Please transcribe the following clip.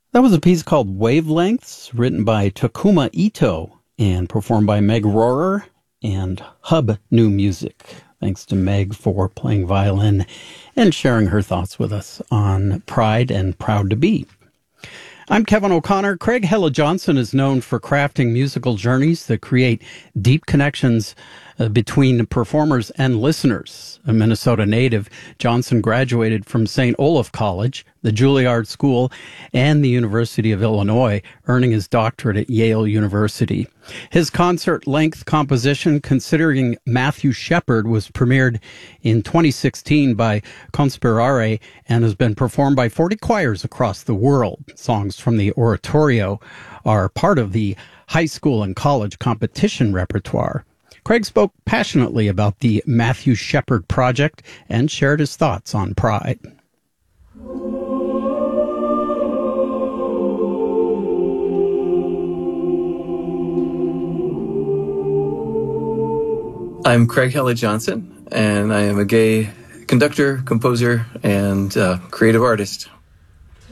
That was a piece called Wavelengths, written by Takuma Ito and performed by Meg Rohrer and Hub New Music. Thanks to Meg for playing violin and sharing her thoughts with us on Pride and Proud to Be. I'm Kevin O'Connor. Craig Hella Johnson is known for crafting musical journeys that create deep connections between performers and listeners. A Minnesota native, Johnson graduated from St. Olaf College, the Juilliard School, and the University of Illinois, earning his doctorate at Yale University. His concert-length composition, Considering Matthew Shepard, was premiered in 2016 by Conspirare and has been performed by 40 choirs across the world. Songs from the oratorio are part of the high school and college competition repertoire. Craig spoke passionately about the Matthew Shepard project and shared his thoughts on Pride. I'm Craig Hella Johnson, and I am a gay conductor, composer, and creative artist.